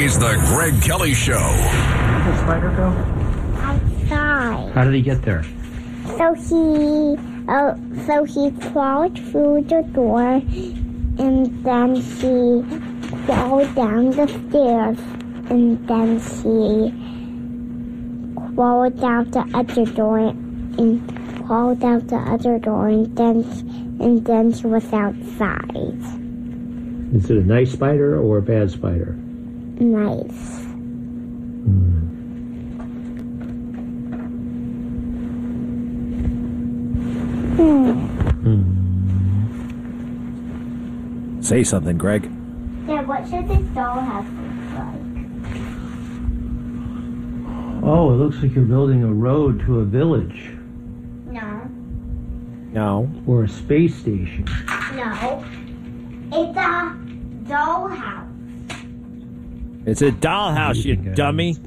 Today's The Greg Kelly Show. Where did the spider go? Outside. How did he get there? So he crawled through the door, and then he crawled down the stairs, and then he crawled out the other door, and crawled out the other door, and then he was outside. Is it a nice spider or a bad spider? Nice. Say something, Greg. Yeah, what should this dollhouse look like? Oh, it looks like you're building a road to a village. No. Or a space station. No. It's a dollhouse. It's a dollhouse, you dummy.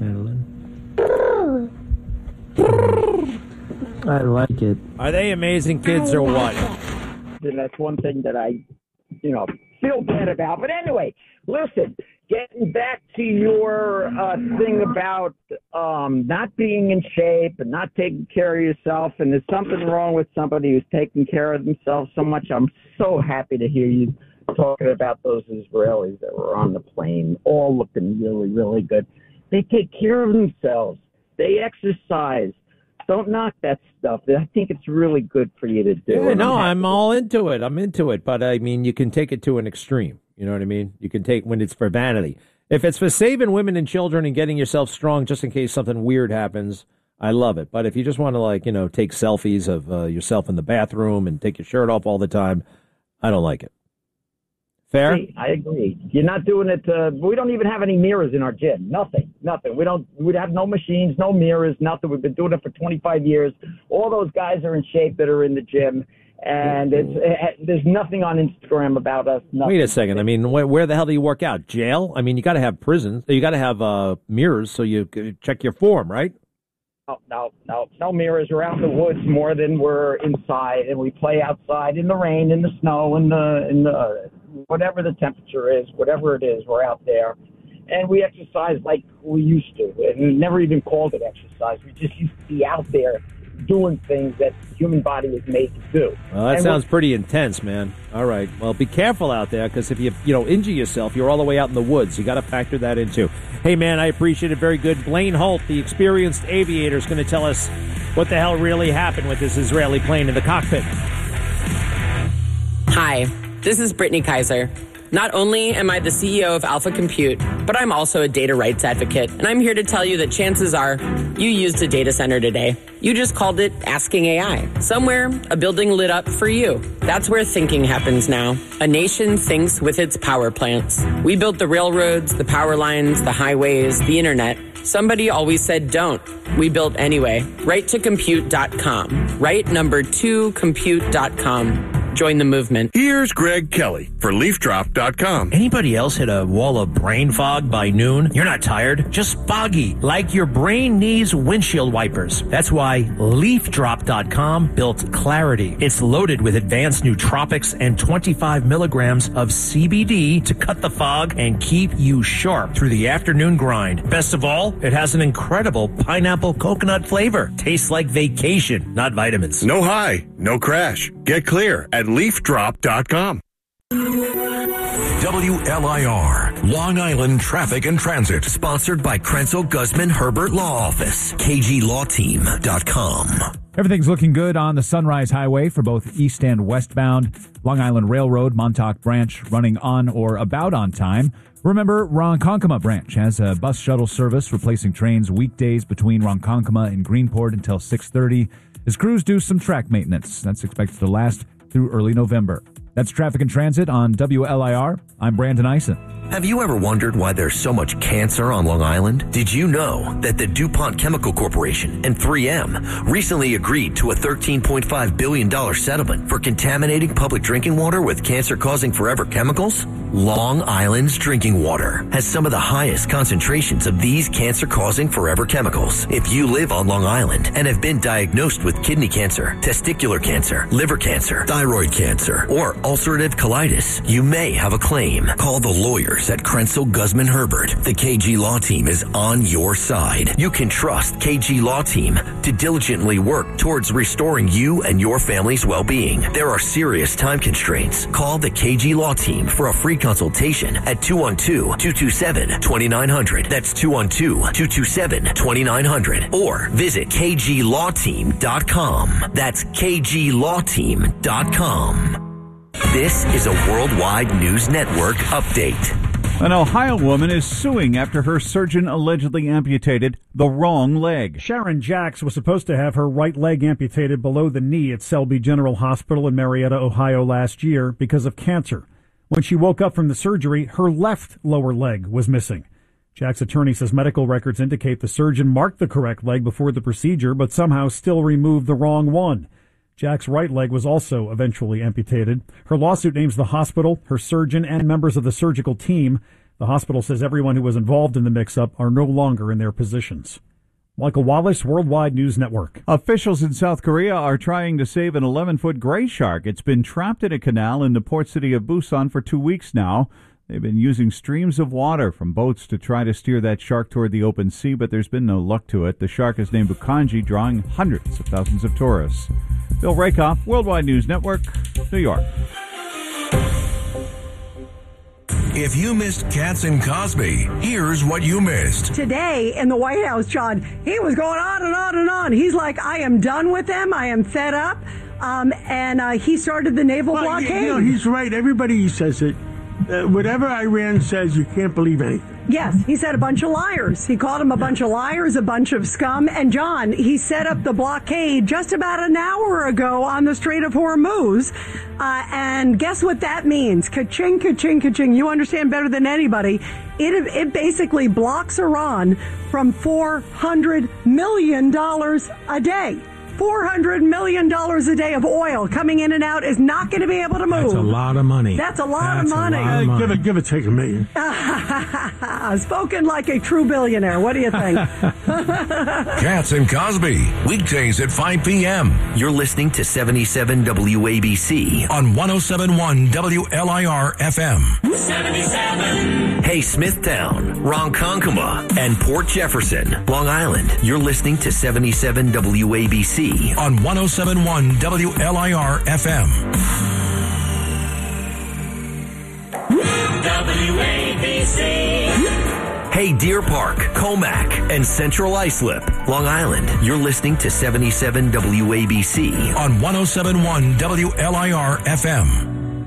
I like it. Are they amazing kids or what? And that's one thing that I, feel bad about. But anyway, listen, getting back to your thing about not being in shape and not taking care of yourself, and there's something wrong with somebody who's taking care of themselves so much. I'm so happy to hear you talking about those Israelis that were on the plane, all looking really, really good. They take care of themselves. They exercise. Don't knock that stuff. I think it's really good for you to do. Yeah, no, I'm all into it. I'm into it. But, I mean, you can take it to an extreme. You know what I mean? You can take when it's for vanity. If it's for saving women and children and getting yourself strong just in case something weird happens, I love it. But if you just want to, take selfies of yourself in the bathroom and take your shirt off all the time, I don't like it. Fair? See, I agree. You're not doing it. We don't even have any mirrors in our gym. Nothing. We have no machines, no mirrors, nothing. We've been doing it for 25 years. All those guys are in shape that are in the gym, and there's nothing on Instagram about us. Nothing. Wait a second. I mean, where the hell do you work out? Jail? I mean, you got to have prisons. You got to have mirrors so you check your form, right? No mirrors. We're out in the woods more than we're inside, and we play outside in the rain, in the snow, in the whatever the temperature is, whatever it is, we're out there. And we exercise like we used to. And we never even called it exercise. We just used to be out there doing things that the human body is made to do. Well, that sounds pretty intense, man. All right. Well, be careful out there, because if you injure yourself, you're all the way out in the woods. You got to factor that in, too. Hey, man, I appreciate it. Very good. Blaine Holt, the experienced aviator, is going to tell us what the hell really happened with this Israeli plane in the cockpit. Hi, this is Brittany Kaiser. Not only am I the CEO of Alpha Compute, but I'm also a data rights advocate, and I'm here to tell you that chances are you used a data center today. You just called it Asking AI. Somewhere, a building lit up for you. That's where thinking happens now. A nation thinks with its power plants. We built the railroads, the power lines, the highways, the internet. Somebody always said don't. We built anyway. Right to compute.com. Right number 2 compute.com. Join the movement. Here's Greg Kelly for LeafDrop.com. Anybody else hit a wall of brain fog by noon? You're not tired, just foggy, like your brain needs windshield wipers. That's why LeafDrop.com built Clarity. It's loaded with advanced nootropics and 25 milligrams of CBD to cut the fog and keep you sharp through the afternoon grind. Best of all, it has an incredible pineapple coconut flavor. Tastes like vacation, not vitamins. No high, no crash. Get clear at LeafDrop.com. WLIR, Long Island Traffic and Transit. Sponsored by Krenzel Guzman Herbert Law Office. KGLawTeam.com. Everything's looking good on the Sunrise Highway for both east and westbound. Long Island Railroad, Montauk Branch running on or about on time. Remember, Ronkonkoma Branch has a bus shuttle service replacing trains weekdays between Ronkonkoma and Greenport until 6:30 as crews do some track maintenance. That's expected to last through early November. That's Traffic and Transit on WLIR. I'm Brandon Eisen. Have you ever wondered why there's so much cancer on Long Island? Did you know that the DuPont Chemical Corporation and 3M recently agreed to a $13.5 billion settlement for contaminating public drinking water with cancer-causing forever chemicals? Long Island's drinking water has some of the highest concentrations of these cancer-causing forever chemicals. If you live on Long Island and have been diagnosed with kidney cancer, testicular cancer, liver cancer, thyroid cancer, or ulcerative colitis, you may have a claim. Call the lawyers at Krenzel Guzman Herbert. The KG Law Team is on your side. You can trust KG Law Team to diligently work towards restoring you and your family's well-being. There are serious time constraints. Call the KG Law Team for a free consultation at 212-227-2900. That's 212-227-2900. Or visit kglawteam.com. That's kglawteam.com. This is a Worldwide News Network update. An Ohio woman is suing after her surgeon allegedly amputated the wrong leg. Sharon Jacks was supposed to have her right leg amputated below the knee at Selby General Hospital in Marietta, Ohio last year because of cancer. When she woke up from the surgery, her left lower leg was missing. Jack's attorney says medical records indicate the surgeon marked the correct leg before the procedure, but somehow still removed the wrong one. Jack's right leg was also eventually amputated. Her lawsuit names the hospital, her surgeon, and members of the surgical team. The hospital says everyone who was involved in the mix-up are no longer in their positions. Michael Wallace, Worldwide News Network. Officials in South Korea are trying to save an 11-foot gray shark. It's been trapped in a canal in the port city of Busan for 2 weeks now. They've been using streams of water from boats to try to steer that shark toward the open sea, but there's been no luck to it. The shark is named Bukanji, drawing hundreds of thousands of tourists. Bill Rakoff, Worldwide News Network, New York. If you missed Katz and Cosby, here's what you missed. Today in the White House, John, he was going on and on and on. He's like, I am done with them. I am fed up. And he started the naval blockade. You know, he's right. Everybody says it. Whatever Iran says, you can't believe anything. Yes, he said a bunch of liars. He called them a bunch of liars, a bunch of scum. And, John, he set up the blockade just about an hour ago on the Strait of Hormuz. And guess what that means? Ka-ching, ka-ching, ka-ching. You understand better than anybody. It basically blocks Iran from $400 million a day. $400 million a day of oil coming in and out is not going to be able to move. That's a lot of money. That's a lot of money. Give it take $1 million. Spoken like a true billionaire. What do you think? Katz and Cosby, weekdays at 5 p.m. You're listening to 77 WABC on 107.1 WLIR FM. 77. Hey, Smithtown, Ronkonkoma, and Port Jefferson, Long Island. You're listening to 77 WABC on 107.1 WLIR FM. WABC. Hey, Deer Park, Comac, and Central Islip, Long Island. You're listening to 77 WABC on 107.1 WLIR FM.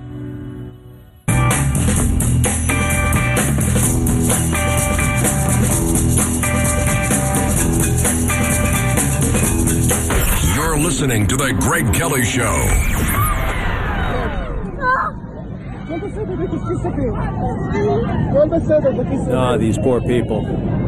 You're listening to The Greg Kelly Show. Oh, these poor people.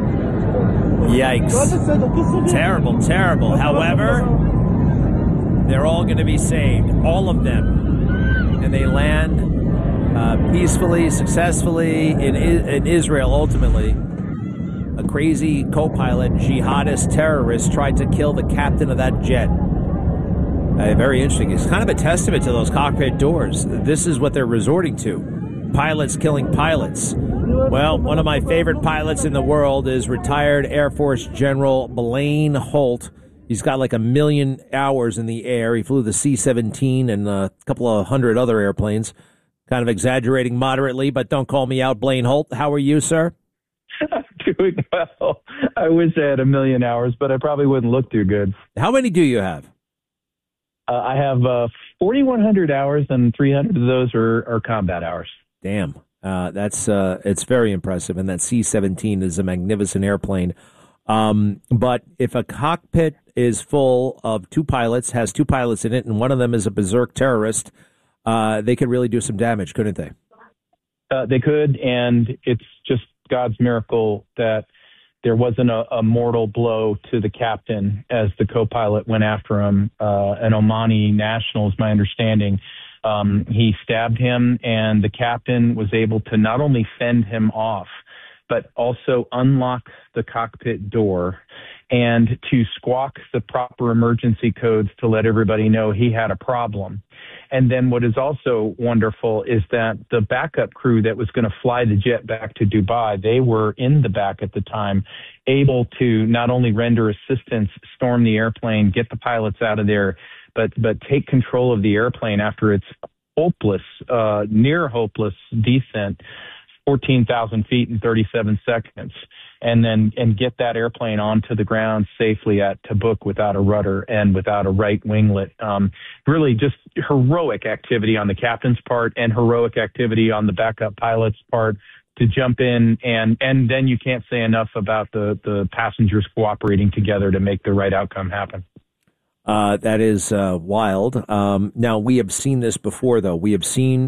Yikes. Terrible, terrible. However, they're all going to be saved. All of them. And they land peacefully, successfully in Israel, ultimately. A crazy co-pilot, jihadist terrorist, tried to kill the captain of that jet. Very interesting. It's kind of a testament to those cockpit doors. This is what they're resorting to. Pilots killing pilots. Well, one of my favorite pilots in the world is retired Air Force General Blaine Holt. He's got like 1 million hours in the air. He flew the C-17 and a couple of hundred other airplanes. Kind of exaggerating moderately, but don't call me out, Blaine Holt. How are you, sir? I'm doing well. I wish I had 1 million hours, but I probably wouldn't look too good. How many do you have? I have 4,100 hours, and 300 of those are combat hours. Damn. That's it's very impressive, and that C-17 is a magnificent airplane. But if a cockpit is full of two pilots, has two pilots in it, and one of them is a berserk terrorist, they could really do some damage, couldn't they? They could, and it's just God's miracle that there wasn't a mortal blow to the captain as the co-pilot went after him. An Omani national is my understanding. He stabbed him, and the captain was able to not only fend him off, but also unlock the cockpit door and to squawk the proper emergency codes to let everybody know he had a problem. And then what is also wonderful is that the backup crew that was going to fly the jet back to Dubai, they were in the back at the time, able to not only render assistance, storm the airplane, get the pilots out of there, but take control of the airplane after its hopeless, near hopeless descent, 14,000 feet in 37 seconds, and get that airplane onto the ground safely at Tabuk without a rudder and without a right winglet. Really just heroic activity on the captain's part and heroic activity on the backup pilot's part to jump in. And then you can't say enough about the passengers cooperating together to make the right outcome happen. That is wild. Now, we have seen this before, though. We have seen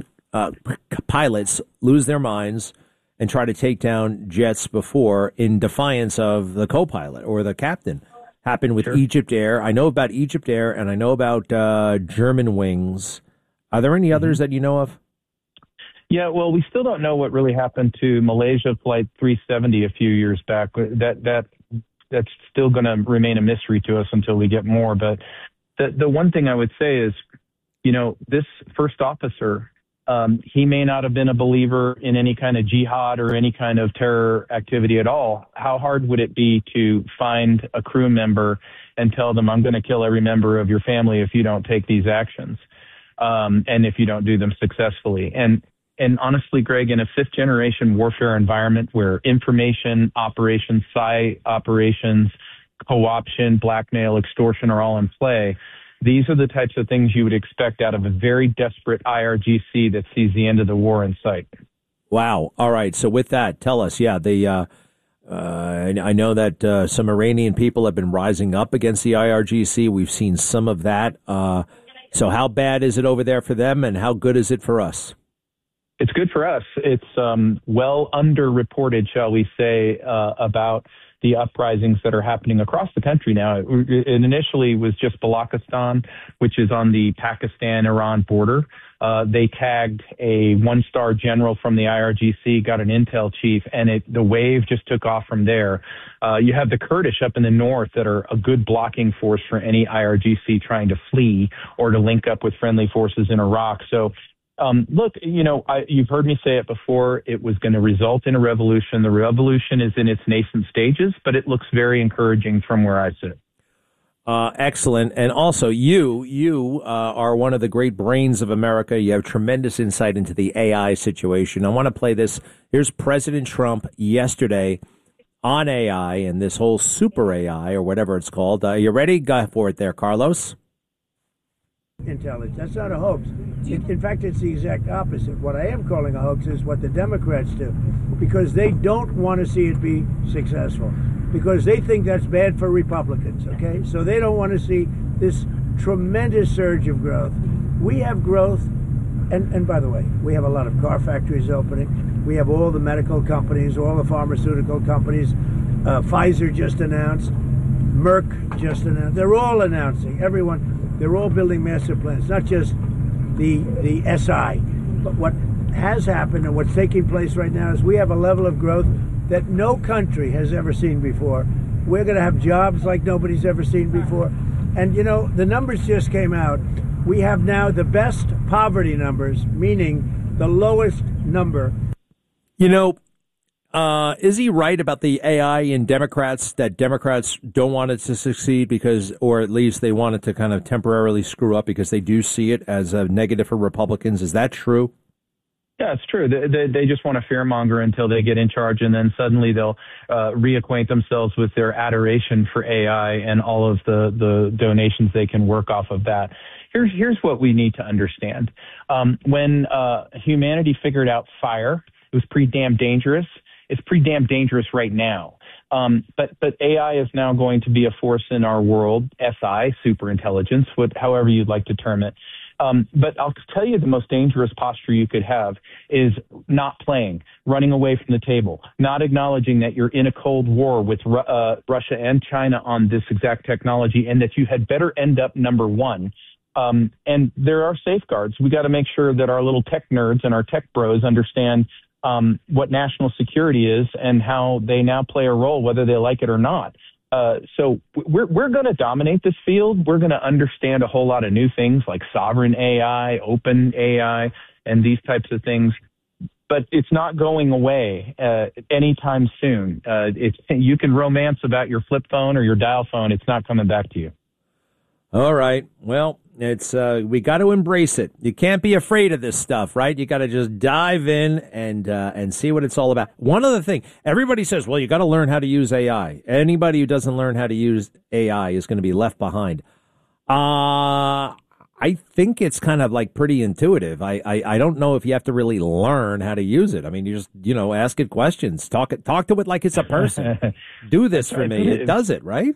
pilots lose their minds and try to take down jets before in defiance of the co-pilot or the captain. Happened with Egypt Air. I know about Egypt Air, and I know about German Wings. Are there any others that you know of? Yeah, well, we still don't know what really happened to Malaysia Flight 370 a few years back. That's still going to remain a mystery to us until we get more. But the one thing I would say is, this first officer, he may not have been a believer in any kind of jihad or any kind of terror activity at all. How hard would it be to find a crew member and tell them, I'm going to kill every member of your family if you don't take these actions, and if you don't do them successfully? And honestly, Greg, in a fifth-generation warfare environment where information operations, PSY operations, co-option, blackmail, extortion are all in play, these are the types of things you would expect out of a very desperate IRGC that sees the end of the war in sight. Wow. All right. So with that, tell us, I know that some Iranian people have been rising up against the IRGC. We've seen some of that. So how bad is it over there for them, and how good is it for us? It's good for us. It's well underreported, shall we say, about the uprisings that are happening across the country now. It initially was just Balochistan, which is on the Pakistan-Iran border. They tagged a one-star general from the IRGC, got an intel chief, and the wave just took off from there. You have the Kurdish up in the north that are a good blocking force for any IRGC trying to flee or to link up with friendly forces in Iraq. So, look, you've heard me say it before. It was going to result in a revolution. The revolution is in its nascent stages, but it looks very encouraging from where I sit. Excellent. And also, you are one of the great brains of America. You have tremendous insight into the AI situation. I want to play this. Here's President Trump yesterday on AI and this whole super AI or whatever it's called. You ready? Go for it there, Carlos. Intelligence. That's not a hoax. In fact, it's the exact opposite. What I am calling a hoax is what the Democrats do, because they don't want to see it be successful, because they think that's bad for Republicans, okay? So they don't want to see this tremendous surge of growth. We have growth, and by the way, we have a lot of car factories opening. We have all the medical companies, all the pharmaceutical companies. Pfizer just announced. Merck just announced. They're all announcing. Everyone. They're all building master plans, not just the SI. But what has happened and what's taking place right now is we have a level of growth that no country has ever seen before. We're going to have jobs like nobody's ever seen before. And, the numbers just came out. We have now the best poverty numbers, meaning the lowest number. Is he right about the AI in Democrats, that Democrats don't want it to succeed because, or at least they want it to kind of temporarily screw up because they do see it as a negative for Republicans? Is that true? Yeah, it's true. They just want to fearmonger until they get in charge, and then suddenly they'll reacquaint themselves with their adoration for AI and all of the donations they can work off of that. Here's what we need to understand. When humanity figured out fire, it was pretty damn dangerous. It's pretty damn dangerous right now. But AI is now going to be a force in our world, SI, superintelligence, however you'd like to term it. But I'll tell you the most dangerous posture you could have is not playing, running away from the table, not acknowledging that you're in a cold war with Russia and China on this exact technology, and that you had better end up number one. And there are safeguards. We got to make sure that our little tech nerds and our tech bros understand what national security is and how they now play a role, whether they like it or not. So we're going to dominate this field. We're going to understand a whole lot of new things like sovereign AI, open AI, and these types of things. But it's not going away anytime soon. You can romance about your flip phone or your dial phone. It's not coming back to you. All right. Well, it's we got to embrace it. You can't be afraid of this stuff, right? You got to just dive in and see what it's all about. One other thing, everybody says, well, you got to learn how to use AI. Anybody who doesn't learn how to use AI is going to be left behind. I think it's kind of like pretty intuitive. I don't know if you have to really learn how to use it. I mean, you just, ask it questions, talk to it like it's a person. Do this for me. It does it, right?